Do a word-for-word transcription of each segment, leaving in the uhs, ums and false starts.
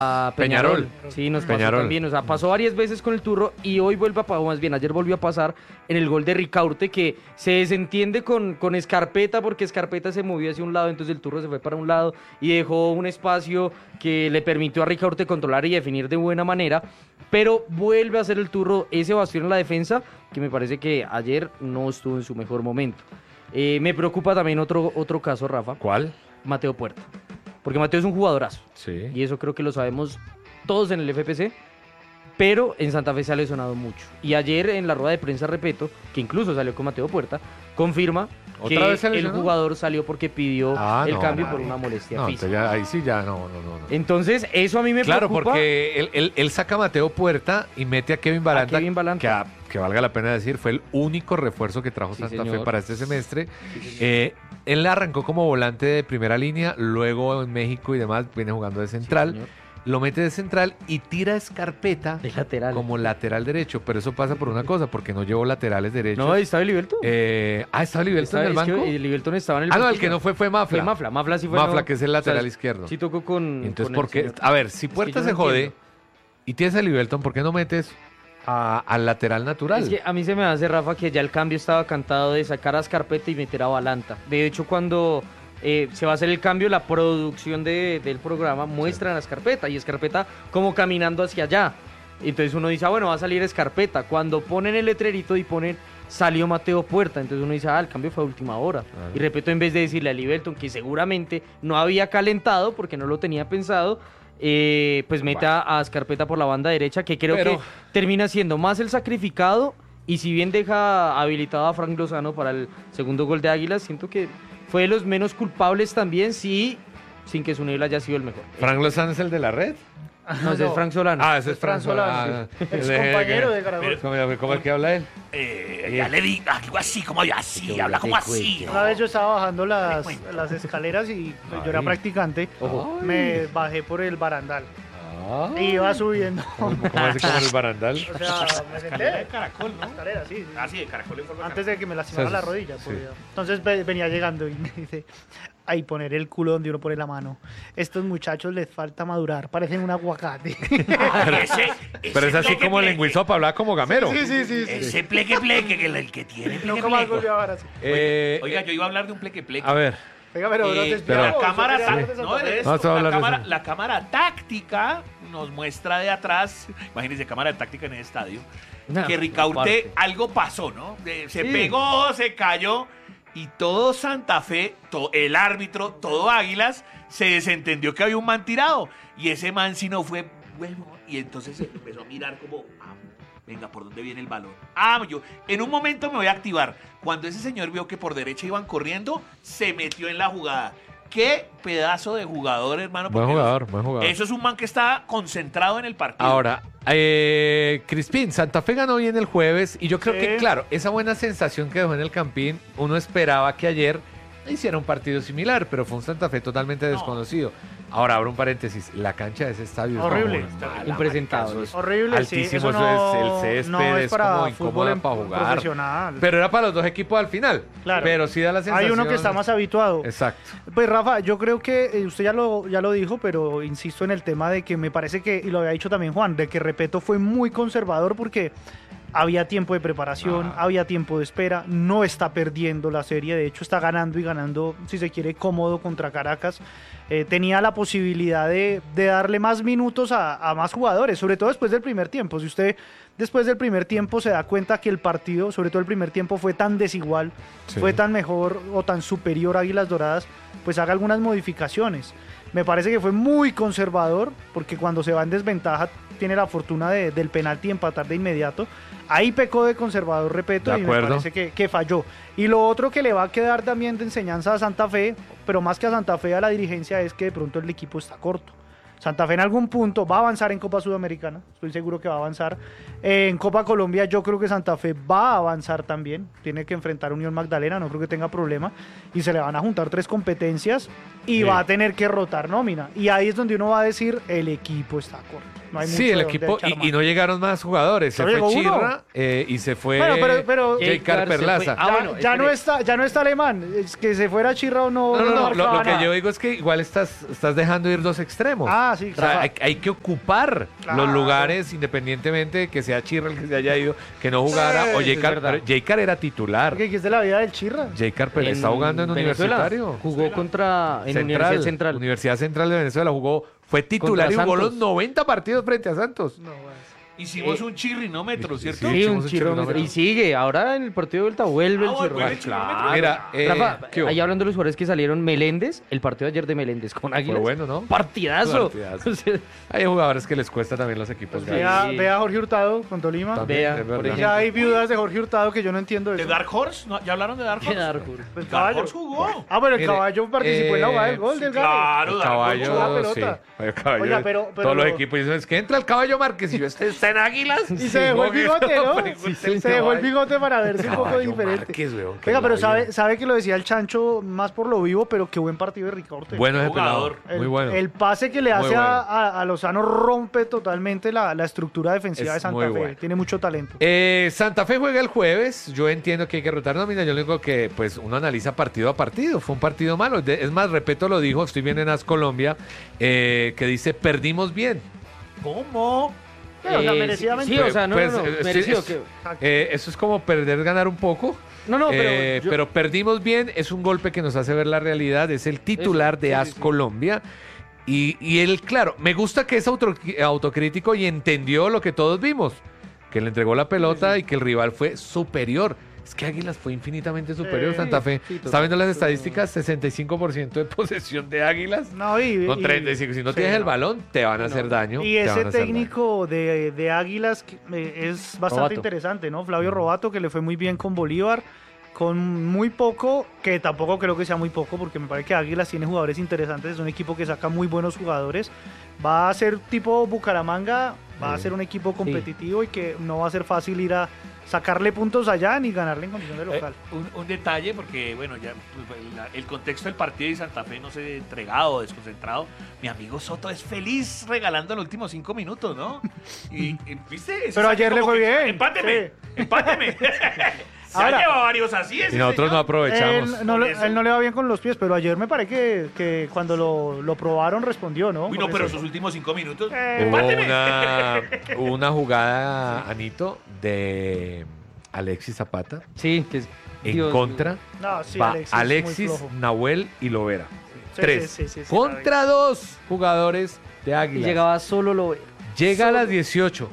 a Peñarol. Peñarol. Sí, nos pasó Peñarol. también. O sea, pasó varias veces con el Turro y hoy vuelve a pasar, más bien, ayer volvió a pasar en el gol de Ricaurte, que se desentiende con, con Escarpeta, porque Escarpeta se movió hacia un lado, entonces el Turro se fue para un lado y dejó un espacio que le permitió a Ricaurte controlar y definir de buena manera. Pero vuelve a ser el Turro ese bastión en la defensa, que me parece que ayer no estuvo en su mejor momento. Eh, me preocupa también otro, otro caso, Rafa. ¿Cuál? Mateo Puerta. Porque Mateo es un jugadorazo. Sí. Y eso creo que lo sabemos todos en el F P C. Pero en Santa Fe se ha lesionado mucho. Y ayer en la rueda de prensa, repito, que incluso salió con Mateo Puerta, confirma que ¿Otra vez se el lesionó? jugador salió porque pidió Ah, el no, cambio madre. por una molestia No, física. entonces ya, ahí sí ya, no, no, no. no. Entonces, eso a mí me Claro, preocupa. porque él, él- él saca a Mateo Puerta y mete a Kevin Balanta, Kevin Balanta. que, a- que valga la pena decir, fue el único refuerzo que trajo Sí, Santa Fe señor. para este semestre. Eh, él arrancó como volante de primera línea, luego en México y demás viene jugando de Sí, central. señor. Lo mete de central y tira a Escarpeta De lateral. como lateral derecho, pero eso pasa por una cosa, porque no llevó laterales derechos. No, ¿estaba Livelton? Eh, ah, ¿estaba Livelton en el Es que banco? Livelton estaba en el Ah, no, el banquillo. que no fue fue Mafla. Fue Mafla. Mafla sí fue. Mafla, no- que es el o sea, lateral izquierdo. Sí tocó con. Entonces, con ¿por el qué? señor. A ver, si que Puerta yo se no jode entiendo. y tienes a Livelton, ¿por qué no metes a- al lateral natural? Es que a mí se me hace, Rafa, que ya el cambio estaba cantado de sacar a Escarpeta y meter a Balanta. De hecho, cuando eh, se va a hacer el cambio, la producción de- del programa muestra a Escarpeta y Escarpeta como caminando hacia allá. Entonces uno dice, ah, bueno, va a salir Escarpeta. Cuando ponen el letrerito y ponen salió Mateo Puerta, entonces uno dice, ah, el cambio fue a última hora. Claro. Y repito, en vez de decirle a Livelton que seguramente no había calentado porque no lo tenía pensado, eh, pues mete a, a Escarpeta por la banda derecha, que creo Pero- que termina siendo más el sacrificado. Y si bien deja habilitado a Frank Lozano para el segundo gol de Águilas, siento que fue de los menos culpables también, sí, sin que su nivel haya sido el mejor. ¿Frank Lozano es el de la red? No, ese es Frank Solano. Ah, ese es Fran Frank Solano. Solano, Ah, ex de- compañero de Caracol. ¿Cómo, cómo es que habla él? Eh, ya le di algo así, como así, habla como así. Una vez yo estaba bajando las, las escaleras y yo era Ay. practicante. Ojo. Me bajé por el barandal. Ah. Y iba subiendo. ¿Cómo hace como en el barandal? O sea, me Escalera de senté. caracol, ¿no? Escalera, sí. sí. Ah, sí, de caracol en forma de Antes de que me lastimara O sea, la rodilla. sí. pues, ya. Entonces ve- venía llegando y me dice, ahí poner el culo donde uno pone la mano. Estos muchachos les falta madurar, parecen un aguacate. caracol. Ese, Pero es ese así pleque, como el pleque. lengüizopa, hablaba como gamero. sí, sí, sí. sí. Ese pleque pleque, que el, el que tiene pleque Nunca más pleque. volví a ver así. Eh, Oiga, yo iba a hablar de un pleque pleque. a ver, Venga, pero no Eh, te la desviamos, cámara, eso tá- quería hablar de no, Santa de Fe. esto, Vamos a hablar la, de cámara, eso. la cámara táctica nos muestra de atrás, imagínense cámara táctica en el estadio, No, que Ricaurte aparte. algo pasó, ¿no? De- se Sí. pegó, se cayó y todo Santa Fe, to- el árbitro, todo Águilas, se desentendió que había un man tirado y ese man si no fue bueno y entonces se empezó a mirar como, ah, venga, ¿por dónde viene el balón? Ah, yo en un momento me voy a activar. Cuando ese señor vio que por derecha iban corriendo, se metió en la jugada. Qué pedazo de jugador, hermano. buen porque jugador, buen jugador. Eso es un man que está concentrado en el partido. Ahora, eh, Crispín, Santa Fe ganó bien el jueves y yo creo Sí. que, claro, esa buena sensación que dejó en el Campín, uno esperaba que ayer hiciera un partido similar, pero fue un Santa Fe totalmente No. desconocido. Ahora, abro un paréntesis, la cancha de ese estadio es Horrible. muy mala, Impresentable. marica, eso es Horrible, sí. altísimo, Eso no, eso es el césped, no es es para como fútbol incómoda en- para jugar. profesional. Pero era para los dos equipos al final. Claro. Pero sí da la sensación. Hay uno que está más habituado. Exacto. Pues Rafa, yo creo que eh, usted ya lo, ya lo dijo, pero insisto en el tema de que me parece que, y lo había dicho también Juan, de que Repeto fue muy conservador porque había tiempo de preparación, Ah. había tiempo de espera, no está perdiendo la serie, de hecho está ganando y ganando, si se quiere, cómodo contra Caracas. Eh, tenía la posibilidad de, de darle más minutos a, a más jugadores, sobre todo después del primer tiempo. Si usted después del primer tiempo se da cuenta que el partido, sobre todo el primer tiempo, fue tan desigual, Sí. fue tan mejor o tan superior a Águilas Doradas, pues haga algunas modificaciones. Me parece que fue muy conservador, porque cuando se va en desventaja tiene la fortuna de- del penalti y empatar de inmediato. Ahí pecó de conservador, repito, De y me acuerdo. parece que, que falló. Y lo otro que le va a quedar también de enseñanza a Santa Fe, pero más que a Santa Fe, a la dirigencia, es que de pronto el equipo está corto. Santa Fe en algún punto va a avanzar en Copa Sudamericana, estoy seguro que va a avanzar. Eh, en Copa Colombia yo creo que Santa Fe va a avanzar también, tiene que enfrentar a Unión Magdalena, no creo que tenga problema, y se le van a juntar tres competencias y Sí. va a tener que rotar nómina. Y ahí es donde uno va a decir, el equipo está corto. No hay Sí, mucho el de dónde equipo, echar y, y mano. no llegaron más jugadores. Se Solo fue llegó uno. Chirra eh, y se fue Bueno, pero- pero- J. Jake Carper Carr se Laza. fue. Ah, Ya, bueno, ya no espere. está, ya no está Alemán, es que se fuera Chirra o no. No, no, no, lo, marcaba lo que nada. yo digo es que igual estás, estás dejando ir dos extremos. Ah, Ah, sí, O sea, claro. hay, hay que ocupar Claro. los lugares independientemente de que sea Chirra el que se haya ido, que no jugara. Sí, o es Jaycar, verdad. pero Jaycar era titular. ¿Qué es de la vida del Chirra? Jaycar pero En está jugando en Venezuela. Universitario. Jugó contra en Central, Universidad Central. Universidad Central de Venezuela jugó, fue titular y Contra jugó los Santos. noventa partidos frente a Santos. No, bueno. Hicimos Eh, un chirrinómetro, sí, ¿cierto? sí, Sí, echemos un un chirrómetro. chirrómetro. Y sigue. Ahora en el partido de vuelta vuelve Ah, el vuelve chirrómetro. el chirrómetro. Claro. Mira, eh, Rafa, ¿qué hubo? ahí hablando de los jugadores que salieron, Meléndez, el partido de ayer de Meléndez con Águilas. Fue bueno, ¿no? Partidazo. Partidazo. O sea, Hay jugadores que les cuesta también los equipos Sí. grandes. Vea, vea a Jorge Hurtado con Tolima. También, Vea, es por verdad. ejemplo. Ya hay viudas de Jorge Hurtado que yo no entiendo ¿De eso. Dark Horse? ¿No? ¿Ya hablaron de Dark Horse? Dark Horse. Pues, Dark caballo. Horse jugó. Ah, bueno, el Mire, caballo participó en la jugada del eh, gol Sí, del Gane. claro, El Dark Horse jugó la caballo, sí. pelota. El caballo, Oiga, pero- pero todos los lo- equipos dicen, es que entra el caballo Márquez y yo este está en Águilas. Y se dejó el bigote, ¿no? Sí, se sí, dejó el caballo. bigote para verse un poco Caballo diferente. Márquez, weón, qué Oiga, pero labia. sabe, sabe que lo decía el Chancho más por lo vivo, pero qué buen partido de Ricaurte. Bueno ese Jugador. pelado, El, muy bueno. el pase que le Muy hace bueno. a, a- a Lozano rompe totalmente la, la estructura defensiva Es de Santa muy Fe. bueno. Tiene mucho talento. Eh, Santa Fe juega el jueves. Yo entiendo que hay que rotar nómina. Yo le digo que pues uno analiza partido a partido. Fue un partido malo. De- Es más, Repeto lo dijo, estoy viendo en As Colombia, eh, que dice perdimos bien. ¿Cómo? Pero, o sea, Eh, merecidamente. Sí, o sea, no, Pues, no, no, eh, sí, merecido es- que- Eh, eso es como perder, ganar un poco. No, no, pero, Eh, yo- pero perdimos bien, es un golpe que nos hace ver la realidad, es el titular Eso, de sí, As sí, sí. Colombia. Y, y él, claro, me gusta que es auto- autocrítico y entendió lo que todos vimos, que le entregó la pelota y que el rival fue superior. Es que Águilas fue infinitamente superior, Sí, Santa Fe. sí, ¿Está viendo las total. estadísticas? sesenta y cinco por ciento de posesión de Águilas. No, y, Con y- treinta y cinco. Si no sí, tienes el no. balón, te van a hacer daño. Y te van ese a hacer técnico de, de Águilas que, eh, es bastante Robato. interesante, ¿no? Flavio Robato, que le fue muy bien con Bolívar, con muy poco, que tampoco creo que sea muy poco, porque me parece que Águilas tiene jugadores interesantes, es un equipo que saca muy buenos jugadores. Va a ser tipo Bucaramanga, va a Sí. ser un equipo competitivo y que no va a ser fácil ir a sacarle puntos allá ni ganarle en condición de local. Eh, un, un detalle, porque bueno, ya pues, la- el contexto del partido de Santa Fe no se ha entregado, desconcentrado. Mi amigo Soto es feliz regalando los últimos cinco minutos, ¿no? Y, y, ¿viste? Ese Pero saque ayer le como fue que, bien. Empáteme, Sí. empáteme. Se Ahora- ha llevado varios así. ese Y nosotros no señor. aprovechamos. Él no, Por le, eso. él no le va bien con los pies, pero ayer me parece que, que cuando lo, lo probaron respondió, ¿no? Uy, no, Con pero eso. sus últimos cinco minutos. Eh, Hubo empáteme. una, hubo una jugada, Anito, de Alexis Zapata Sí, que es. en Dios contra. No, sí, va Alexis, Alexis, muy flojo. Nahuel y Lovera. Sí, Tres. sí, sí, sí, sí, contra dos jugadores de Y Águilas. llegaba solo lo. Llega a solo. las dieciocho.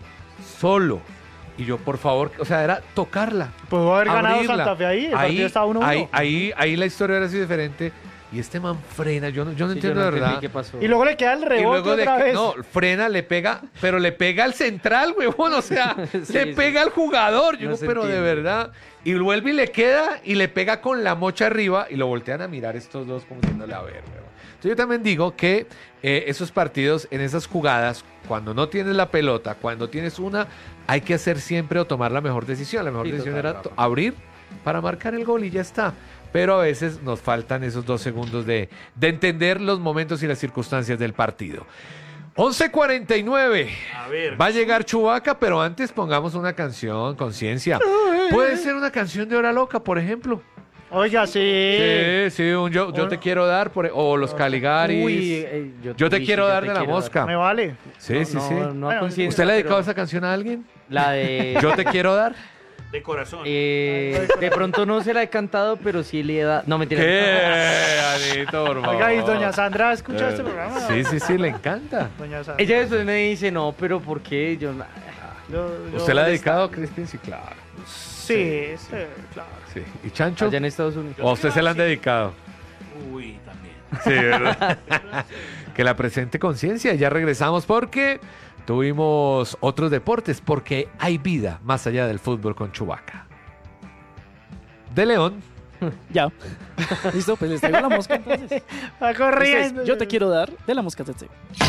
Solo. Y yo, por favor, o sea, era tocarla. Pudo haber ganado abrirla. Santa Fe ahí, el partido estaba uno a uno. ahí, ahí, ahí la historia era así diferente. Y este man frena, yo no, yo no Sí, yo entiendo no de entendí verdad. qué pasó. Y luego le queda el Y rebote luego de otra que- vez. no, frena, le pega, pero le pega al central, huevón, o sea, Sí, le sí. pega al jugador. Yo No digo, se pero de entiende. verdad. Y vuelve y le queda y le pega con la mocha arriba y lo voltean a mirar estos dos como diciéndole a ver, huevón. Entonces yo también digo que eh, esos partidos, en esas jugadas, cuando no tienes la pelota, cuando tienes una, hay que hacer siempre o tomar la mejor decisión. La mejor Sí, decisión total, era to- Rafa. abrir para marcar el gol y ya está. Pero a veces nos faltan esos dos segundos de, de entender los momentos y las circunstancias del partido. once cuarenta y nueve. A ver. Va a llegar Chubaca, pero antes pongamos una canción, conciencia. Puede ser una canción de Hora Loca, por ejemplo. Oiga, sí. Sí, sí, un yo, yo te quiero dar, por- o los Caligaris. Uy, eh, Yo te uy, sí, quiero yo dar te de la quiero mosca. Me vale. Sí, sí, no, sí. No, no a Bueno, conciencia, ¿Usted le ha dedicado pero esa canción a alguien? La de. Yo te quiero dar. De corazón. eh, de pronto no se la he cantado, pero sí le he dado. No, mentira. ¿Qué, Anito, por favor? Oiga, y doña Sandra escucha Eh, este programa. Sí, sí, sí, le encanta. Doña Sandra. Ella después me dice, no, pero ¿por qué? Yo. no- Yo- yo- ¿Usted la ha dedicado a Crispin? Sí, claro. Sí, sí, claro. Sí. ¿Y Chancho? Allá en Estados Unidos. ¿O a usted se la han dedicado? Uy, también. Sí, ¿verdad? Que la presente conciencia. Ya regresamos porque tuvimos otros deportes, porque hay vida más allá del fútbol con Chubaca. De León. Ya. Listo, pues les traigo la mosca entonces. Va Esto es corriendo. Yo te quiero dar de la mosca Tsetse.